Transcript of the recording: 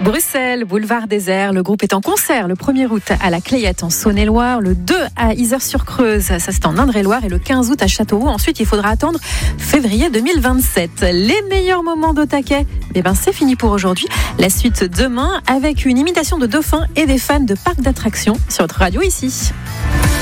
Bruxelles, boulevard désert, le groupe est en concert le 1er août à la Clayette en Saône-et-Loire, le 2 à Yzeure-sur-Creuse, ça c'est en Indre-et-Loire, et le 15 août à Châteauroux. Ensuite, il faudra attendre février 2027. Les meilleurs moments d'Au-Taquet, c'est fini pour aujourd'hui. La suite demain avec une imitation de dauphins et des fans de parcs d'attractions sur votre radio ici.